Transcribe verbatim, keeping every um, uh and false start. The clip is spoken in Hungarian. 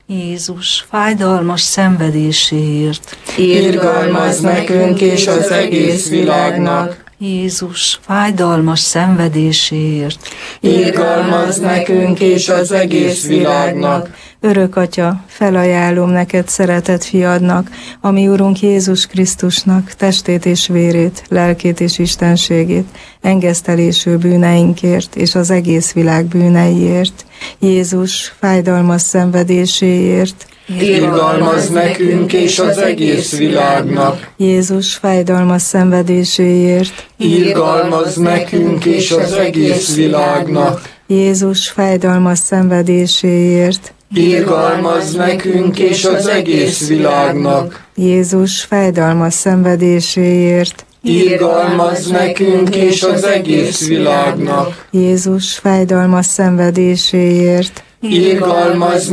Jézus fájdalmas szenvedéséért. Irgalmazz nekünk és az egész világnak. Jézus fájdalmas szenvedéséért. Irgalmazz nekünk és az egész világnak. Örök Atya, felajánlom neked szeretett fiadnak, ami Urunk Jézus Krisztusnak testét és vérét, lelkét és istenségét, engesztelésű bűneinkért és az egész világ bűneiért, Jézus fájdalmas szenvedéséért, Irgalmazz nekünk és az egész világnak. Jézus fájdalmas szenvedéséért, Irgalmazz nekünk és az egész világnak. Jézus fájdalmas szenvedéséért, Irgalmazz nekünk és az egész világnak. Jézus fájdalmas szenvedéséért, Irgalmazz nekünk és az egész világnak. Jézus fájdalmas szenvedéséért, Irgalmazz